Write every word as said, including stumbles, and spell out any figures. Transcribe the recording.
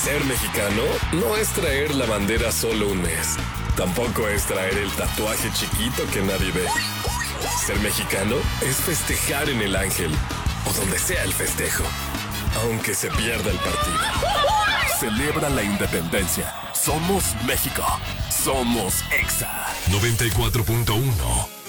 Ser mexicano no es traer la bandera solo un mes. Tampoco es traer el tatuaje chiquito que nadie ve. Ser mexicano es festejar en el Ángel o donde sea el festejo, aunque se pierda el partido. Celebra la independencia. Somos México. Somos Exa. noventa y cuatro punto uno